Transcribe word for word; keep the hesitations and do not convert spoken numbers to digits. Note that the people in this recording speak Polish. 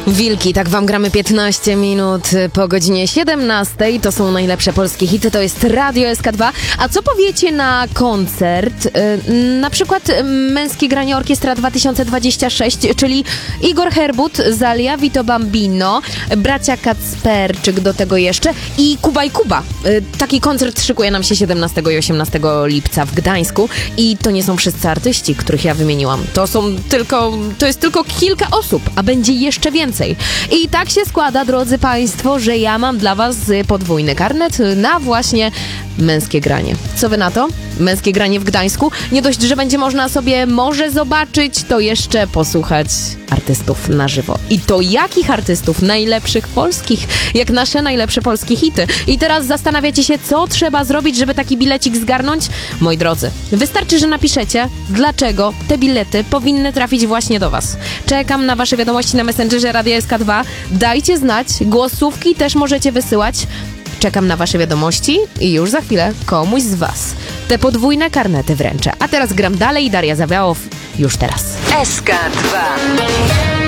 Wilki, tak wam gramy piętnaście minut po godzinie siedemnastej. To są najlepsze polskie hity, to jest Radio S K dwa. A co powiecie na koncert? Na przykład Męskie Granie Orkiestra dwa tysiące dwadzieścia sześć, czyli Igor Herbut, Zalia, Vito Bambino, bracia Kacperczyk do tego jeszcze i Kuba i Kuba. Taki koncert szykuje nam się siedemnastego i osiemnastego lipca w Gdańsku i to nie są wszyscy artyści, których ja wymieniłam. To są tylko, to jest tylko kilka osób, a będzie jeszcze więcej. I tak się składa, drodzy Państwo, że ja mam dla Was podwójny karnet na właśnie Męskie Granie. Co Wy na to? Męskie Granie w Gdańsku. Nie dość, że będzie można sobie może zobaczyć, to jeszcze posłuchać artystów na żywo. I to jakich artystów? Najlepszych polskich, jak nasze najlepsze polskie hity. I teraz zastanawiacie się, co trzeba zrobić, żeby taki bilecik zgarnąć? Moi drodzy, wystarczy, że napiszecie, dlaczego te bilety powinny trafić właśnie do Was. Czekam na Wasze wiadomości na Messengerze Radia S K dwa. Dajcie znać, głosówki też możecie wysyłać. Czekam na Wasze wiadomości i już za chwilę komuś z Was te podwójne karnety wręczę. A teraz gram dalej, Daria Zawiałow, już teraz. S K dwa.